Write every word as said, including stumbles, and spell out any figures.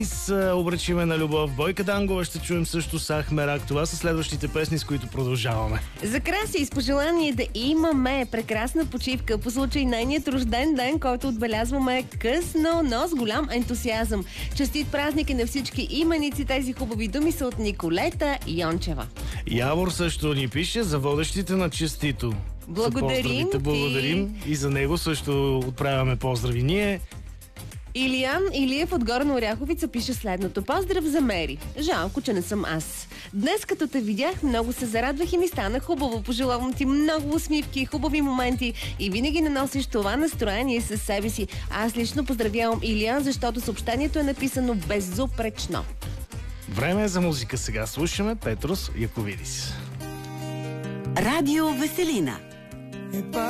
С обръчиме на любов. Бойка Дангова ще чуем също с Ахмерак. Това са следващите песни, с които продължаваме. За Краси, с пожелание да имаме прекрасна почивка по случай нейният рожден ден, който отбелязваме късно, но с голям ентусиазъм. Честит празник и на всички именици. Тези хубави думи са от Николета Йончева. Явор също ни пише за водещите на Честито. Благодарим ти. Благодарим и за него също отправяме поздрави ние. Илиян Илиев от Горна Оряховица пише следното. Поздрав за Мери. Жалко, че не съм аз. Днес, като те видях, много се зарадвах и ми стана хубаво. Пожелавам ти много усмивки, хубави моменти и винаги наносиш това настроение със себе си. Аз лично поздравявам Илиян, защото съобщението е написано безупречно. Време е за музика сега. Слушаме Петрос Яковидис. Радио Веселина.